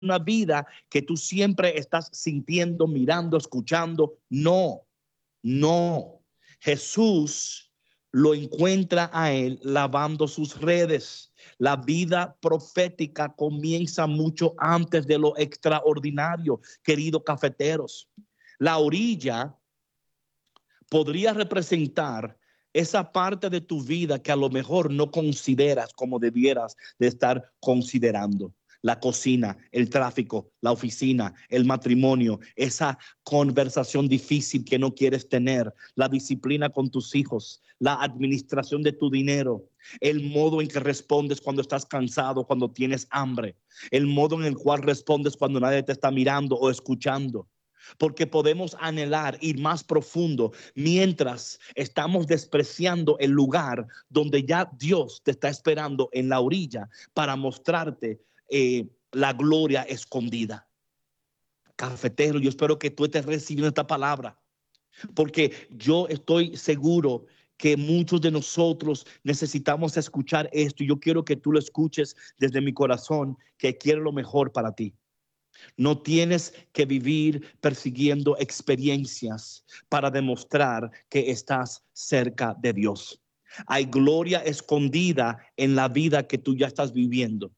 una vida que tú siempre estás sintiendo, mirando, escuchando. No, no. Jesús lo encuentra a él lavando sus redes. La vida profética comienza mucho antes de lo extraordinario, queridos cafeteros. La orilla podría representar esa parte de tu vida que a lo mejor no consideras como debieras de estar considerando. La cocina, el tráfico, la oficina, el matrimonio, esa conversación difícil que no quieres tener, la disciplina con tus hijos, la administración de tu dinero, el modo en que respondes cuando estás cansado, cuando tienes hambre, el modo en el cual respondes cuando nadie te está mirando o escuchando. Porque podemos anhelar ir más profundo mientras estamos despreciando el lugar donde ya Dios te está esperando en la orilla para mostrarte la gloria escondida. Cafetero, yo espero que tú estés recibiendo esta palabra, porque yo estoy seguro que muchos de nosotros necesitamos escuchar esto, y yo quiero que tú lo escuches desde mi corazón, que quiero lo mejor para ti. No tienes que vivir persiguiendo experiencias para demostrar que estás cerca de Dios. Hay gloria escondida en la vida que tú ya estás viviendo.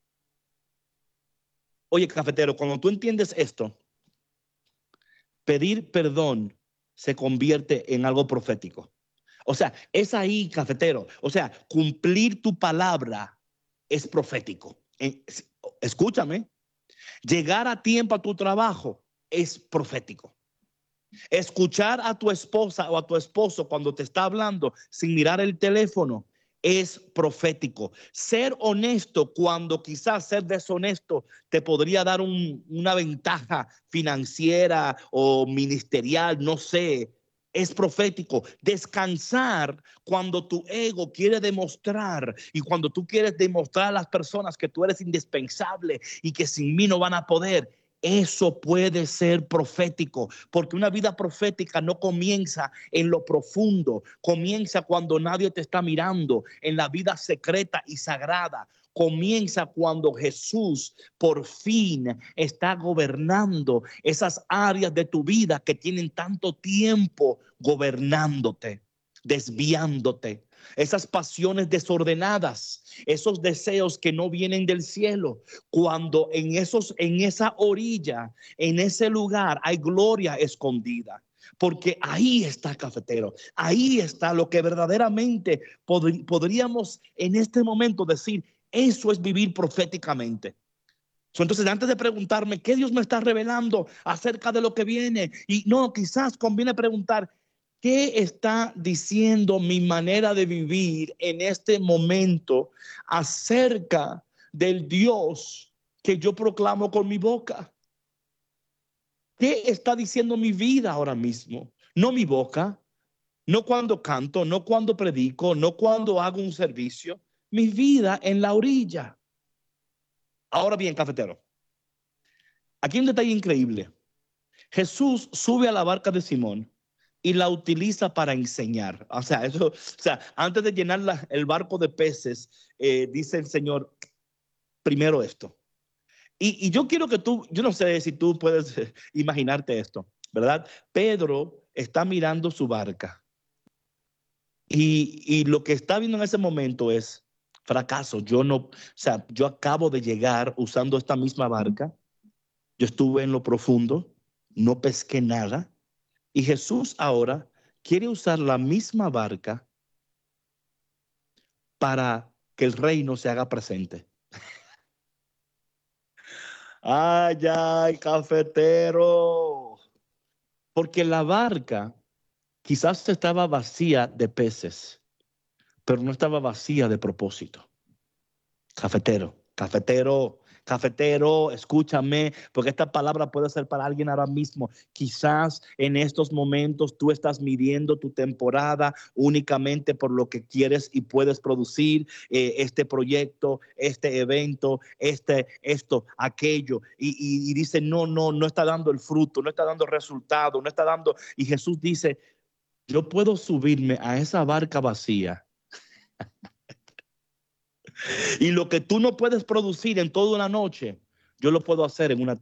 Oye, cafetero, cuando tú entiendes esto, pedir perdón se convierte en algo profético. O sea, es ahí, cafetero. O sea, cumplir tu palabra es profético. Escúchame. Llegar a tiempo a tu trabajo es profético. Escuchar a tu esposa o a tu esposo cuando te está hablando sin mirar el teléfono es profético. Ser honesto cuando quizás ser deshonesto te podría dar una ventaja financiera o ministerial, no sé. Es profético. Descansar cuando tu ego quiere demostrar y cuando tú quieres demostrar a las personas que tú eres indispensable y que sin mí no van a poder. Eso puede ser profético, porque una vida profética no comienza en lo profundo, comienza cuando nadie te está mirando, en la vida secreta y sagrada. Comienza cuando Jesús por fin está gobernando esas áreas de tu vida que tienen tanto tiempo gobernándote, desviándote. Esas pasiones desordenadas, esos deseos que no vienen del cielo, cuando en esa orilla, en ese lugar hay gloria escondida. Porque ahí está, cafetero, ahí está lo que verdaderamente podríamos en este momento decir, eso es vivir proféticamente. Entonces, antes de preguntarme qué Dios me está revelando acerca de lo que viene, y no, quizás conviene preguntar, ¿qué está diciendo mi manera de vivir en este momento acerca del Dios que yo proclamo con mi boca? ¿Qué está diciendo mi vida ahora mismo? No mi boca, no cuando canto, no cuando predico, no cuando hago un servicio, mi vida en la orilla. Ahora bien, cafetero, aquí hay un detalle increíble. Jesús sube a la barca de Simón y la utiliza para enseñar. Antes de llenar el barco de peces, dice el Señor, primero esto. Y yo quiero que tú, yo no sé si tú puedes imaginarte esto, ¿verdad? Pedro está mirando su barca y lo que está viendo en ese momento es fracaso. Yo acabo de llegar usando esta misma barca. Yo estuve en lo profundo, no pesqué nada. Y Jesús ahora quiere usar la misma barca para que el reino se haga presente. Ay, ay, cafetero. Porque la barca quizás estaba vacía de peces, pero no estaba vacía de propósito. Cafetero, cafetero, cafetero, escúchame, porque esta palabra puede ser para alguien ahora mismo. Quizás en estos momentos tú estás midiendo tu temporada únicamente por lo que quieres y puedes producir, este proyecto, este evento, esto, aquello, y dice, no está dando el fruto, no está dando resultado, no está dando, y Jesús dice, yo puedo subirme a esa barca vacía. Y lo que tú no puedes producir en toda una noche, yo lo puedo hacer en una